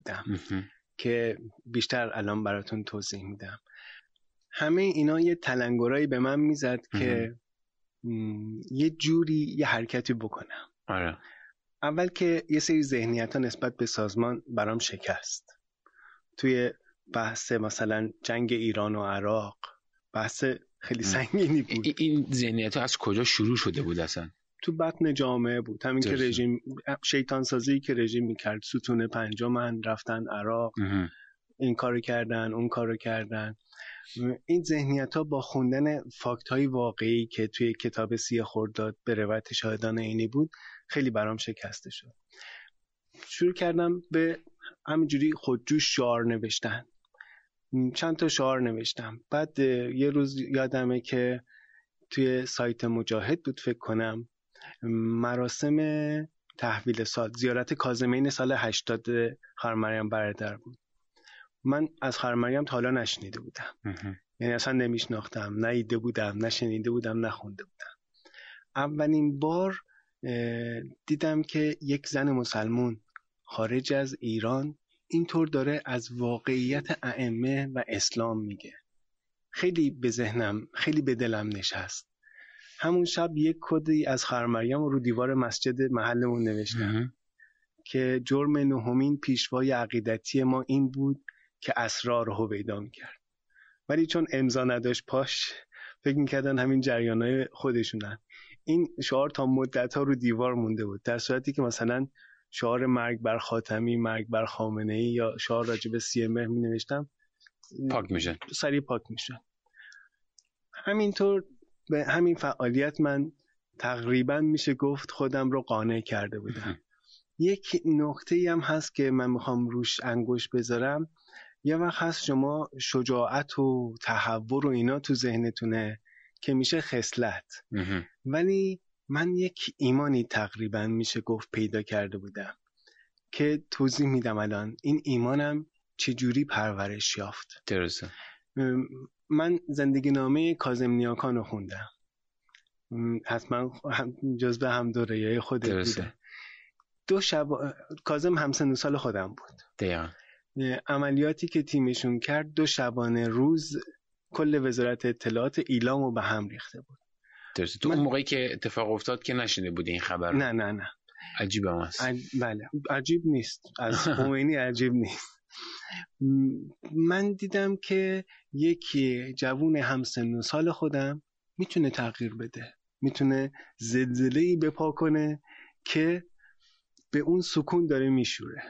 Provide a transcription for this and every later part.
بودم که بیشتر الان براتون توضیح میدم. همه اینا یه تلنگرایی به من میزد که یه جوری یه حرکتی بکنم. آره. اول که یه سری ذهنیت‌ها نسبت به سازمان برام شکست. توی بحث مثلا جنگ ایران و عراق بحث خیلی سنگینی بود. این ذهنیت‌ها از کجا شروع شده بود اصلا؟ تو بطن جامعه بود. همین که رژیم شیطان سازی که رژیم میکرد، ستون پنجم رفتن عراق، این کارو کردن اون کارو کردن. این ذهنیت‌ها با خوندن فاکت‌های واقعی که توی کتاب 30 خرداد به روایت شاهدان عینی بود خیلی برام شکسته شد. شروع کردم به همینجوری خودجوش شعار نوشتن. چند تا شعار نوشتم. بعد یه روز یادمه که توی سایت مجاهد بود فکر کنم، مراسم تحویل سال، زیارت کاظمین سال 80 خواهر مریم برادر بود. من از خواهر مریم تا حالا نشنیده بودم. یعنی اصلا نمیشناختم، ندیده بودم، نشنیده بودم، نخونده بودم. اولین بار دیدم که یک زن مسلمون خارج از ایران اینطور داره از واقعیت ائمه و اسلام میگه. خیلی به ذهنم، خیلی به دلم نشست. همون شب یک کدی از خواهر مریم رو دیوار مسجد محلمون نوشتم که جرم نهمین پیشوای عقیدتی ما این بود که اسرار رو هویدا میکرد. ولی چون امضا نداشت پاش، فکر میکردن همین جریانای خودشونن. این شعار تا مدت‌ها رو دیوار مونده بود، در صورتی که مثلا شعار مرگ بر خاتمی، مرگ بر خامنه‌ای یا شعار راجع به سی مهر می نوشتم، پاک میشن، سریع پاک میشن. همینطور به همین فعالیت من تقریبا میشه گفت خودم رو قانع کرده بودم. یک نکته‌ای هم هست که من میخوام روش انگوش بذارم. یه وقت هست شما شجاعت و تحور و اینا تو ذهنتونه که میشه خصلت، ولی من یک ایمانی تقریبا میشه گفت پیدا کرده بودم که توضیح میدم الان این ایمانم چجوری پرورش یافت. درسته. من زندگی نامه کاظم نیاکان رو خوندم، حتما جزو هم دوره‌ای خودت بوده. 2 شب کاظم همسن سال خودم بود. دقیقاً. عملیاتی که تیمشون کرد 2 شبانه روز کل وزارت اطلاعات ایلامو به هم ریخته بود. درسته. تو اون موقعی که اتفاق افتاد که نشینده بودی این خبر؟ نه. عجیبه هست. بله عجیب نیست، از خمینی عجیب نیست. من دیدم که یکی جوون همسن و سال خودم میتونه تغییر بده، میتونه زلزله‌ای بپا کنه که به اون سکون داره میشوره.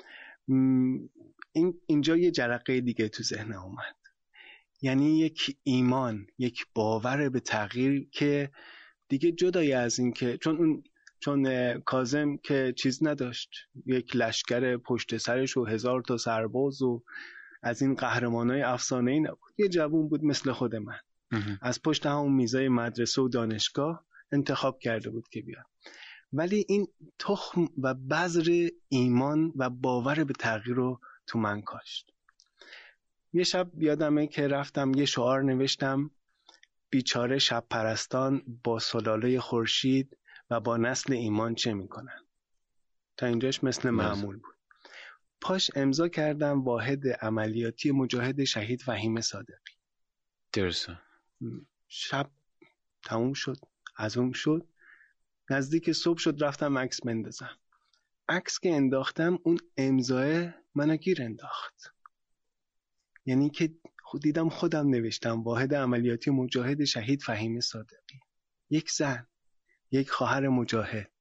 اینجا یه جرقه دیگه تو ذهنم اومد، یعنی یک ایمان، یک باور به تغییر که دیگه جدای از این که چون کاظم که چیز نداشت، یک لشکر پشت سرش و 1000 تا سرباز و از این قهرمانای افسانه‌ای نبود. یه جوون بود مثل خود من، از پشت همون میزای مدرسه و دانشگاه انتخاب کرده بود که بیاد. ولی این تخم و بذر ایمان و باور به تغییر رو تو من کاشت. یه شب یادمه که رفتم یه شعار نوشتم: بیچاره شب پرستان با سلاله خورشید و با نسل ایمان چه میکنن. تا اینجاش مثل معمول بود. پاش امضا کردم واحد عملیاتی مجاهد شهید فهیم صادقی. درسته. شب تموم شد، عزوم شد، نزدیک صبح شد رفتم عکس بندازم. عکس که انداختم اون امضای منو گیر انداخت. یعنی که دیدم خودم نوشتم واحد عملیاتی مجاهد شهید فهیم صادقی. یک زن، یک خواهر مجاهد.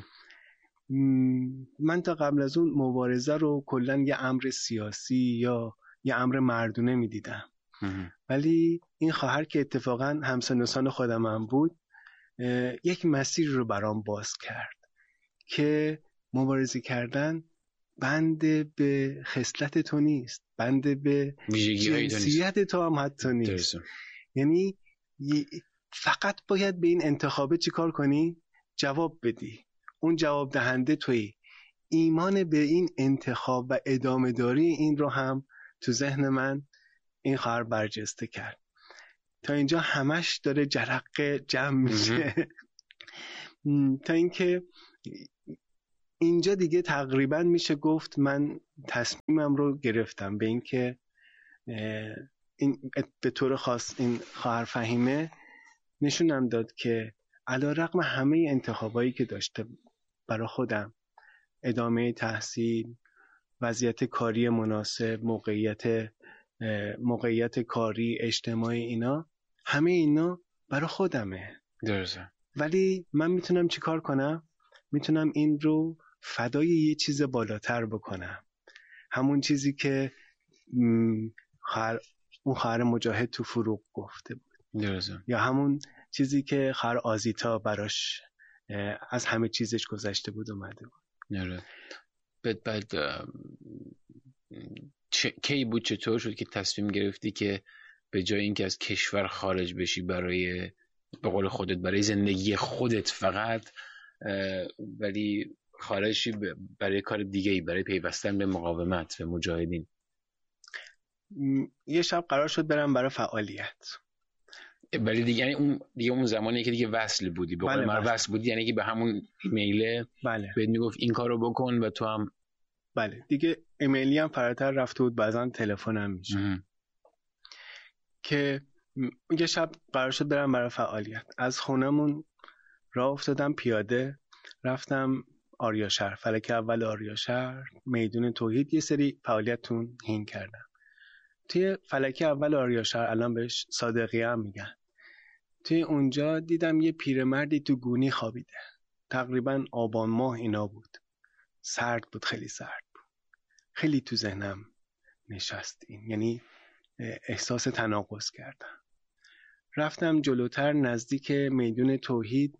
من تا قبل از اون مبارزه رو کلاً یه امر سیاسی یا یه امر مردونه می دیدم، ولی این خواهر که اتفاقاً همسن و سال خودم هم بود یک مسیر رو برام باز کرد که مبارزه کردن بند به خصلت تو نیست، بند به جنسیت تو هم حتی نیست. یعنی فقط باید به این انتخابه چی کار کنی؟ جواب بدی. اون جواب دهنده تویی. ایمان به این انتخاب و ادامه داری این رو هم تو ذهن من این خواهر برجسته کرد. تا اینجا همش داره جرقه جمع میشه. تا اینکه اینجا دیگه تقریبا میشه گفت من تصمیمم رو گرفتم به این که این به طور خاص این خواهر فهیمه نشونم داد که علیرغم همه انتخابایی که داشته برای خودم، ادامه تحصیل، وضعیت کاری مناسب، موقعیت کاری اجتماعی، اینا همه اینا برای خودمه. درسته. ولی من میتونم چی کار کنم؟ میتونم این رو فدای یه چیز بالاتر بکنم، همون چیزی که اون خواهر مجاهد تو فروغ گفته بود. درسته. یا همون چیزی که خواهر آزیتا براش از همه چیزش گذشته بود اومده بود. درسته. بعد کی بود، چطور شد که تصمیم گرفتی که به جای اینکه از کشور خارج بشی برای به قول خودت برای زندگی خودت فقط، ولی خارجی برای کار دیگه‌ای، برای پیوستن به مقاومت، به مجاهدین؟ یه شب قرار شد برم برای فعالیت. ولی دیگه یعنی اون زمانی که دیگه وصل بودی، به قول من وصل بودی، یعنی که به همون ایمیله بهت میگفت این کارو بکن و تو هم بله دیگه ایمیلی هم فراتر رفته بود، بعضا تلفنم میشه که یه شب قرار شد برم برای فعالیت. از خونمون راه افتادم پیاده، رفتم آریاشهر، فلک اول آریاشهر، میدون توحید، یه سری فعالیتون هین کردم. توی فلک اول آریاشهر، الان بهش صادقیه هم میگن، توی اونجا دیدم یه پیرمردی تو گونی خوابیده. تقریبا آبان ماه اینا بود، سرد بود، خیلی سرد بود. خیلی تو ذهنم نشست این، یعنی احساس تناقض کردم. رفتم جلوتر نزدیک میدون توحید.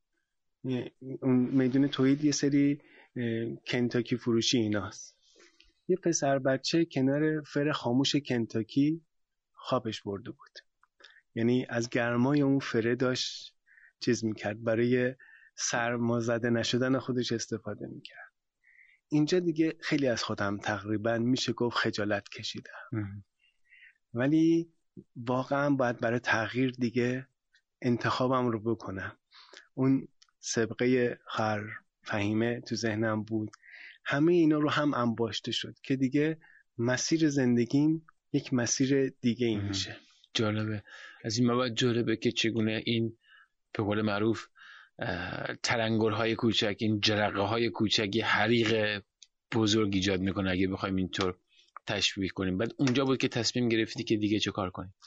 میدون توحید یه سری کنتاکی فروشی ایناست. یه پسر بچه کنار فر خاموش کنتاکی خوابش برده بود، یعنی از گرمای اون فره داشت چیز میکرد، برای سرما زده نشدن خودش استفاده میکرد. اینجا دیگه خیلی از خودم تقریبا میشه گفت خجالت کشیدم. ولی واقعا باید برای تغییر دیگه انتخابم رو بکنم. اون سابقه خواهر فهیمه تو ذهنم بود، همه اینا رو هم انباشته شد که دیگه مسیر زندگیم یک مسیر دیگه ای میشه. جالبه. از این مواد جالبه که چگونه این به قول معروف تلنگرهای کوچک، این جرقه های کوچک یه حریق بزرگ ایجاد میکنه، اگه بخوایم اینطور تشبیه کنیم. بعد اونجا بود که تصمیم گرفتی که دیگه چه کار کنی؟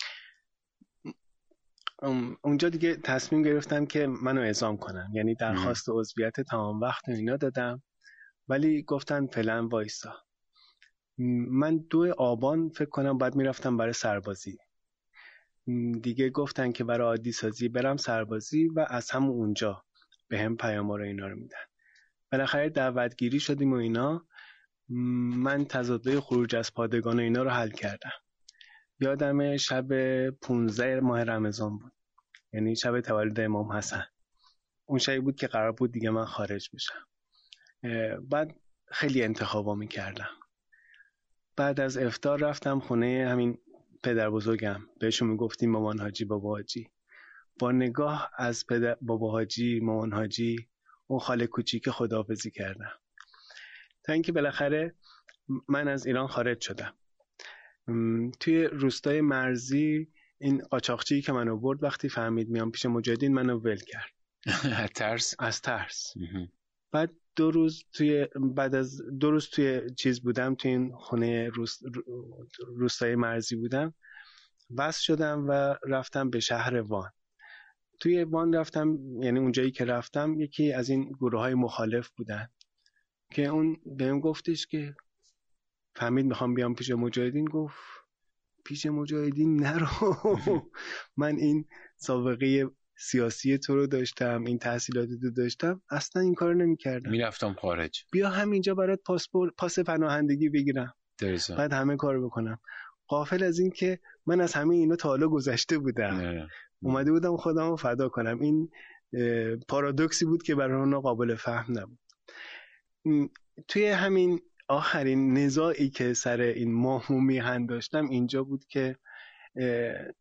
اونجا دیگه تصمیم گرفتم که منو اعزام کنم، یعنی درخواست عضویت تمام وقت و اینا دادم، ولی گفتن فعلا وایسا. من 2 آبان فکر کنم بعد میرفتم برای سربازی. دیگه گفتن که برای عادی سازی برم سربازی و از همون اونجا به هم پیام رو اینا رو میدن. بالاخره دعوتگیری شدیم و اینا. من تضادهای خروج از پادگان و اینا رو حل کردم. یادم شب 15 ماه رمضان بود، یعنی شب تولد امام حسن. اون شبی بود که قرار بود دیگه من خارج بشم. بعد خیلی انتخابا میکردم. بعد از افطار رفتم خونه همین پدر بزرگم، بهشون میگفتیم مامان حاجی بابا حاجی. با نگاه از بابا حاجی مامان حاجی اون خاله کوچیک خداحافظی کردم، تا اینکه بالاخره من از ایران خارج شدم. توی روستای مرزی این قاچاقچی که منو برد وقتی فهمید میام پیش مجاهدین منو ول کرد. از ترس. بعد 2 روز توی چیز بودم، توی این خونه روستای مرزی بودم، وصل شدم و رفتم به شهر وان. توی وان رفتم، یعنی اونجایی که رفتم یکی از این گروه‌های مخالف بودن که اون بهم گفتش که فهمید میخوام بیام پیش مجاهدین، گفت پیش مجاهدین نرو. من این سابقه سیاسی تو رو داشتم، این تحصیلات تو داشتم، اصلا این کارو نمی‌کردم، میرفتم خارج. بیا همینجا برات پاس پناهندگی بگیرم، بعد همه کارو بکنم. غافل از این که من از همه اینا تا حالا گذشته بودم. اومده بودم خودمو فدا کنم. این پارادوکسی بود که برای اونا قابل فهم نبود. توی همین آخرین نزاعی که سر این ماه و میهن داشتم اینجا بود که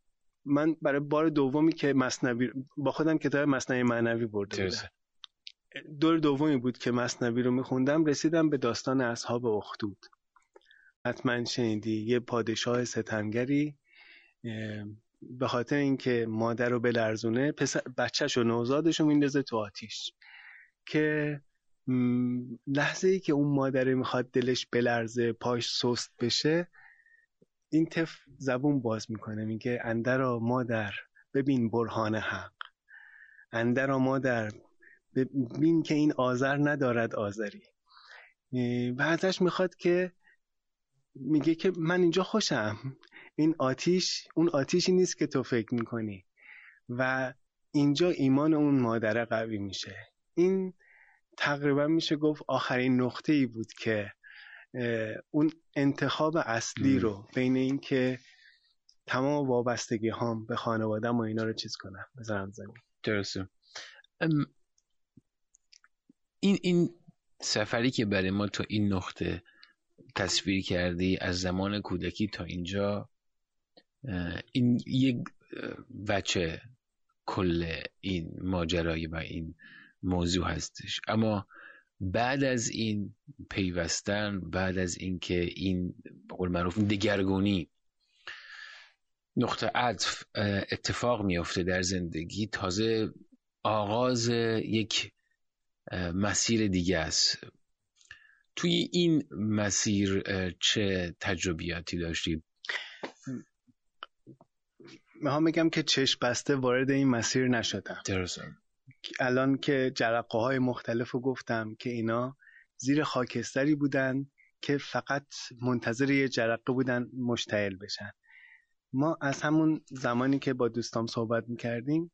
من برای بار دومی که مثنوی با خودم کتاب مثنوی معنوی برده بودم. دور دومی بود که مثنوی رو میخوندم، رسیدم به داستان اصحاب اخدود. حتما شنیدی. یه پادشاه ستمگری به خاطر اینکه مادر رو بلرزونه بچه‌شو نوزادشو میندازه تو آتیش، که لحظه ای که اون مادره میخواد دلش بلرزه، پاش سست بشه، این طفل زبون باز میکنه، میگه اندرا مادر ببین برهان حق، اندرا مادر ببین که این آذر ندارد آذری. و ازش میخواد که میگه که من اینجا خوشم، این آتیش اون آتیشی نیست که تو فکر میکنی. و اینجا ایمان اون مادره قوی میشه. این تقریبا میشه گفت آخرین نقطه‌ای بود که اون انتخاب اصلی رو بین این که تمام وابستگی هام به خانواده‌ام و اینا رو چیز کنم، بذارم زمین. درسته. این سفری که برای ما تا این نقطه تصویر کردی از زمان کودکی تا اینجا، این یک وجه کل این ماجرای و این موضوع هستش. اما بعد از این پیوستن، بعد از این که این به قول معروف دگرگونی نقطه عطف اتفاق میفته در زندگی، تازه آغاز یک مسیر دیگه است. توی این مسیر چه تجربیاتی داشتی؟ میخوام بگم که چشم بسته وارد این مسیر نشدم. درسته. الان که جرقه های مختلف رو گفتم که اینا زیر خاکستری بودن که فقط منتظر یه جرقه بودن مشتعل بشن. ما از همون زمانی که با دوستام صحبت میکردیم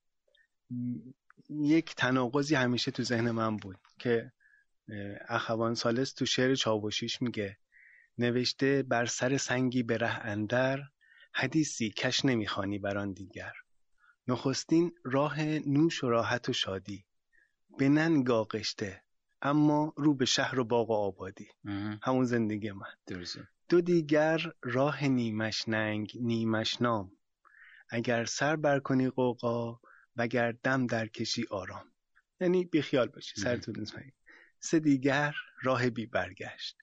یک تناقضی همیشه تو ذهن من بود که اخوان ثالث تو شعر چاوشیش میگه نوشته بر سر سنگی به ره اندر، حدیثی کش نمیخوانی بران دیگر. نخستین راه نوش و راحت و شادی، به ننگ آغشته اما رو به شهر و باغ و آبادی. همون زندگی من. درسته. دو دیگر راه نیمش ننگ نیمش نام، اگر سر بر کنی غوغا وگر دم در کشی آرام. یعنی بیخیال باشی، سرتون نزنی. سه دیگر راه بی برگشت.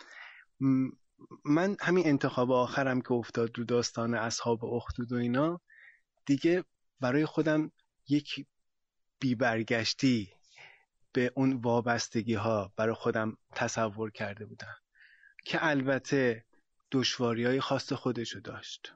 من همین انتخاب آخرم که افتاد رو داستان اصحاب اخدود و اینا، دیگه برای خودم یک بی برگشتی به اون وابستگی ها برای خودم تصور کرده بودم که البته دشواری های خاص خودشو داشت.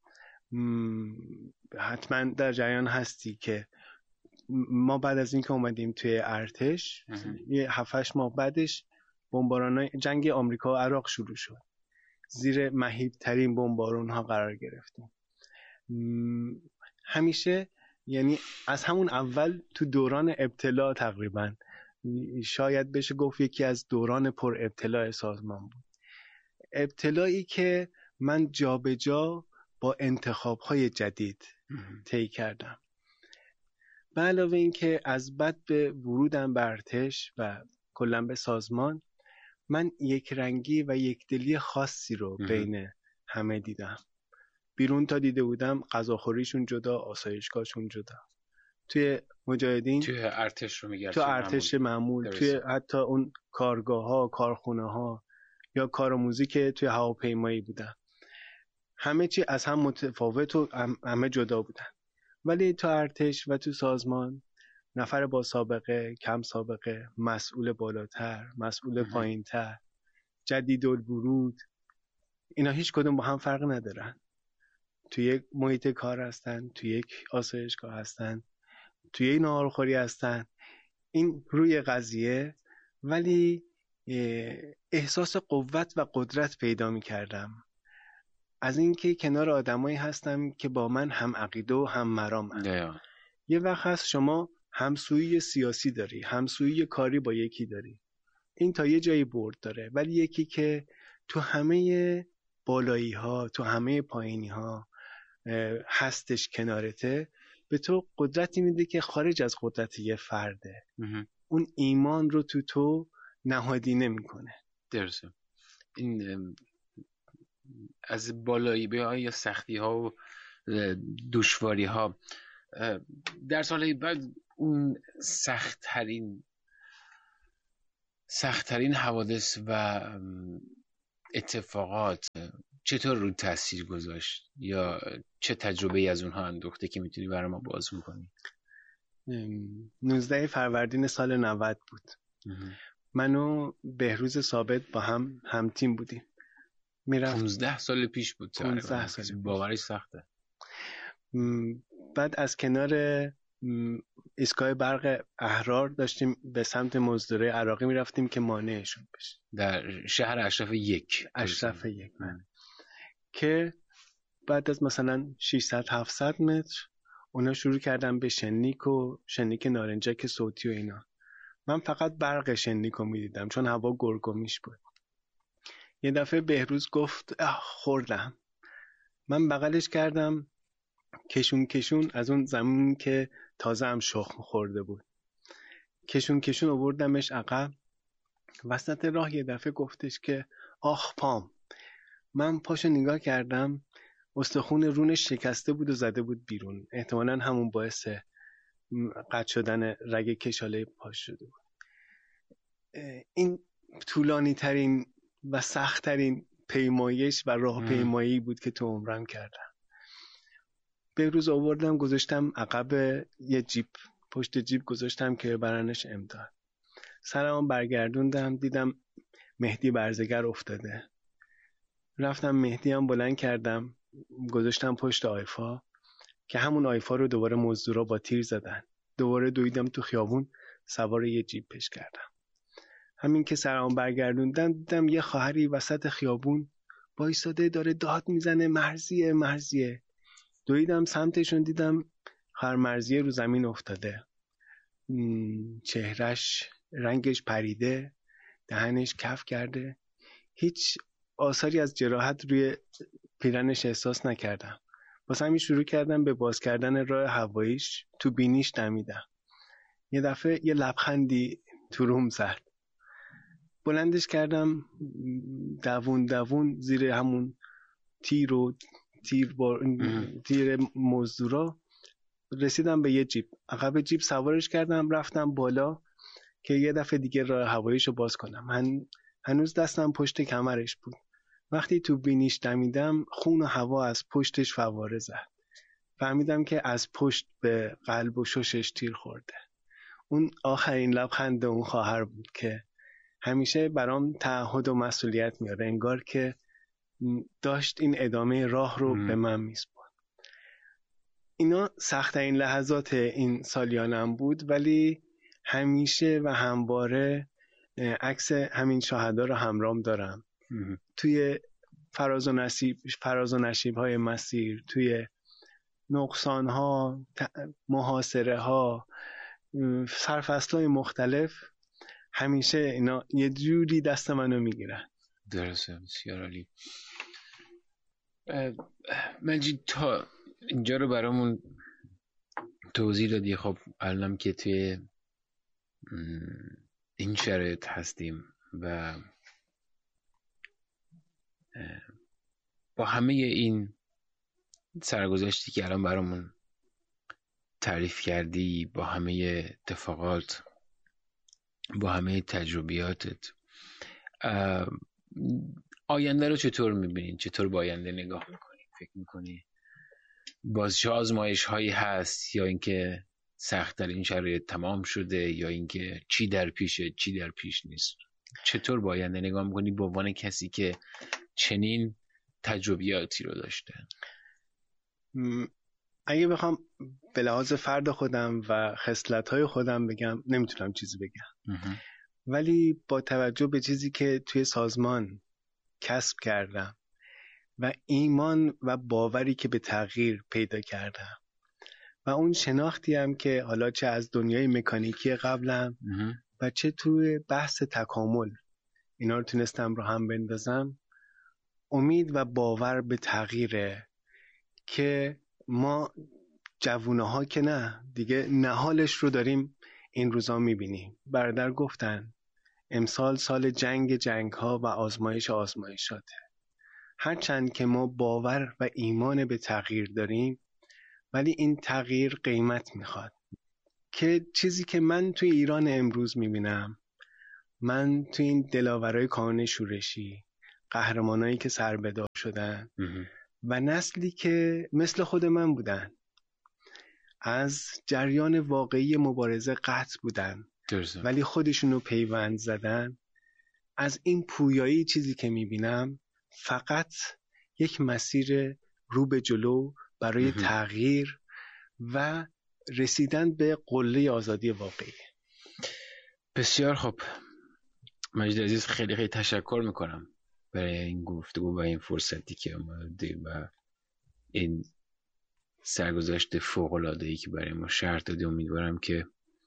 حتما در جریان هستی که ما بعد از اینکه اومدیم توی ارتش یه 7-8 ماه بعدش بمباران‌های جنگ آمریکا و عراق شروع شد. زیر مهیب ترین بمبارون ها قرار گرفتیم. همیشه یعنی از همون اول تو دوران ابتلا تقریبا شاید بشه گفت یکی از دوران پر ابتلا سازمان بود. ابتلایی که من جا به جا با انتخاب‌های جدید طی کردم. به علاوه این که از بعد به ورودم به ارتش و کلاً به سازمان، من یک رنگی و یک دلی خاصی رو بین همه دیدم. بیرون تا دیده بودم غذاخوریشون جدا، آسایشگاهشون جدا. توی مجاهدین، توی ارتش رو میگردن، تو ارتش معمول، توی حتی اون کارگاه ها، کارخونه ها یا کار موزیک توی هواپیمایی بودن، همه چی از هم متفاوت و همه جدا بودن. ولی تو ارتش و تو سازمان نفر با سابقه، کم سابقه، مسئول بالاتر، مسئول پایینتر، جدید الورود، اینا هیچ کدوم با هم فرق ندارن. تو یک محیط کار هستن، تو یک آسایشگاه هستن، توی یک ناهارخوری هستن. این روی قضیه. ولی احساس قوت و قدرت پیدا می کردم از اینکه کنار آدمایی هستم که با من هم عقیده و هم مرام هستن. یه وقت هست شما همسویی سیاسی داری، همسویی کاری با یکی داری، این تا یه جایی برد داره. ولی یکی که تو همه بالایی ها، تو همه پایینی ها هستش کنارته، به تو قدرتی میده که خارج از قدرت یه فرده. اون ایمان رو تو نهادینه میکنه. درسته. این از بالایی به یا سختی ها و دشواری ها در سالهای بعد اون سخت ترین سخت‌ترین حوادث و اتفاقات چطور رو تاثیر گذاشت یا چه تجربه‌ای از اونها اندوخته که میتونی برای ما باز میکنی؟ 19 فروردین سال 90 بود. من و بهروز ثابت با هم تیم بودیم. 15 سال پیش بود. 15 سال پیش. باورش سخته. بعد از کنار ایستگاه برق احرار داشتیم به سمت مزدوره عراقی میرفتیم که مانعشون بشه. در شهر اشرف یک. که بعد از مثلا 600-700 متر اونا شروع کردن به شنیک نارنجک صوتی و اینا. من فقط برق شنیکو میدیدم چون هوا گرگومیش بود. یه دفعه بهروز گفت خوردم. من بغلش کردم، کشون از اون زمین که تازه هم شخم خورده بود، کشون آوردمش عقب. وسط راه یه دفعه گفتش که آخ پام. من پاشو نگاه کردم، استخون رونش شکسته بود و زده بود بیرون. احتمالاً همون باعث قطع شدن رگ کشاله پاش شده بود. این طولانی ترین و سخت ترین پیمایش و راه پیمایی بود که تو عمرم کردم. به روز آوردم گذاشتم عقب یه جیپ، پشت جیپ گذاشتم که برنش امداد. سرم برگردوندم دیدم مهدی برزگر افتاده. رفتم مهدی هم بلند کردم گذاشتم پشت آیفا که همون آیفا رو دوباره مزدورا با تیر زدن. دوباره دویدم تو خیابون سوار یه جیپش کردم. همین که سرم برگردوندم دیدم یه خواهری وسط خیابون وایساده داره داد میزنه مرضیه. دویدم سمتشون دیدم خواهر مرضیه رو زمین افتاده. چهرش رنگش پریده، دهنش کف کرده. هیچ آثاری از جراحت روی پیرنش احساس نکردم. واسه همین شروع کردم به باز کردن راه هواییش. تو بینیش دمیدم. یه دفعه یه لبخندی تو روم زد. بلندش کردم دوون زیر همون تیر مزدورا رسیدم به یه جیپ. عقب جیپ سوارش کردم رفتم بالا که یه دفعه دیگه راه هواییشو باز کنم. من هنوز دستم پشت کمرش بود. وقتی تو بینیش دمیدم خون و هوا از پشتش فواره زد. فهمیدم که از پشت به قلب و ششش تیر خورده. اون آخرین لبخند اون خواهر بود که همیشه برام تعهد و مسئولیت میاره. انگار که داشت این ادامه راه رو به من میسپرد. اینا سخت‌ترین لحظات این سالیانم بود، ولی همیشه و همواره عکس همین شهدا رو همرام دارم. توی فراز و نشیب‌های مسیر، توی نقصان‌ها، محاصره‌ها، سرفصل‌های مختلف، همیشه اینا یه جوری دست منو میگیرن. درسته، بسیار عالی. مجید تا اینجا رو برامون توضیح دادی. خب الانم که توی این شرایط هستیم و با همه این سرگذشتی که الان برامون تعریف کردی، با همه اتفاقات، با همه تجربیاتت، آینده رو چطور میبینین؟ چطور با آینده نگاه میکنین؟ فکر میکنی بازشه آزمایش هایی هست یا اینکه سخت در این شرایط تمام شده یا اینکه چی در پیشه چی در پیش نیست؟ چطور با آینده نگاه میکنی به عنوان کسی که چنین تجربیاتی رو داشته؟ اگه بخوام به لحاظ فرد خودم و خصلت‌های خودم بگم نمیتونم چیزی بگم. ولی با توجه به چیزی که توی سازمان کسب کردم و ایمان و باوری که به تغییر پیدا کردم و اون شناختی هم که حالا چه از دنیای مکانیکی قبلم و چه توی بحث تکامل اینا رو تونستم رو هم بندازم، امید و باور به تغییره که ما جوونه ها که نه دیگه نهالش رو داریم این روزا میبینیم. برادر گفتن امسال سال جنگ ها و آزمایشاته. هرچند که ما باور و ایمان به تغییر داریم ولی این تغییر قیمت میخواد. که چیزی که من توی ایران امروز میبینم من تو این دلاورای کانون شورشی، قهرمانایی که سربدار شدن و نسلی که مثل خود من بودن، از جریان واقعی مبارزه قطع بودن ولی خودشونو پیوند زدن، از این پویایی چیزی که میبینم فقط یک مسیر رو به جلو برای تغییر و رسیدن به قله آزادی واقعی. بسیار خوب مجید عزیز، خیلی خیلی تشکر میکنم برای این گفتگو و این فرصتی که آمدید و این سرگذشت فوق‌العاده‌ای که برای ما شرح دادی. امیدوارم که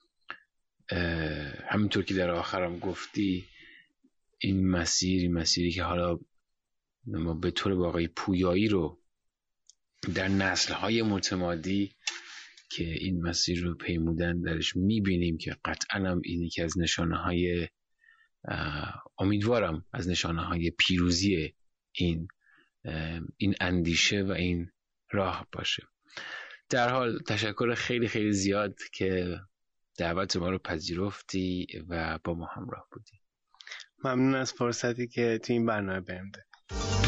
همینطور که در آخرم گفتی این مسیری که حالا ما به طور واقعی پویایی رو در نسل‌های متمادی که این مسیر رو پیمودن درش می‌بینیم که قطعاً هم این یکی از نشانه‌های، امیدوارم از نشانه‌های پیروزی این اندیشه و این راه باشه. در حال تشکر خیلی خیلی زیاد که دعوت ما رو پذیرفتی و با ما همراه بودی. ممنون از فرصتی که تو این برنامه بهم دادی.